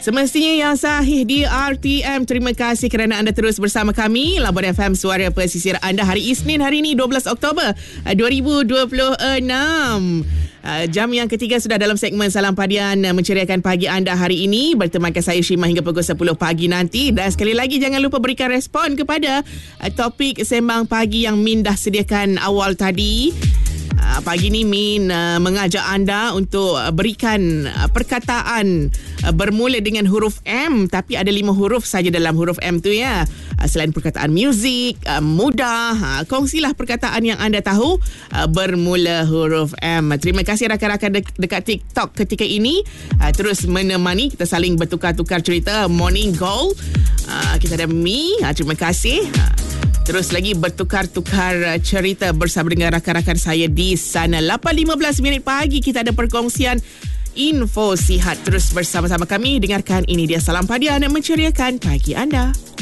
Semestinya yang sahih di RTM. Terima kasih kerana anda terus bersama kami. Labuan FM, suara pesisir anda. Hari Isnin, hari ini 12 Oktober 2026. Jam yang ketiga sudah dalam segmen Salam Padian, menceriakan pagi anda hari ini. Bertemankan saya Syimah hingga pukul 10 pagi nanti. Dan sekali lagi jangan lupa berikan respon kepada topik Sembang Pagi yang Min dah sediakan awal tadi. Pagi ni Min mengajak anda untuk berikan perkataan bermula dengan huruf M, tapi ada 5 huruf saja dalam huruf M tu ya. Selain perkataan muzik, mudah, kongsilah perkataan yang anda tahu bermula huruf M. Terima kasih rakan-rakan dekat TikTok ketika ini terus menemani kita saling bertukar-tukar cerita. Morning Goal, kita ada Mi, terima kasih. Terus lagi bertukar-tukar cerita bersama dengan rakan-rakan saya di sana. 8.15 minit pagi kita ada perkongsian info sihat. Terus bersama-sama kami dengarkan, ini dia Salam Padian yang menceriakan pagi anda.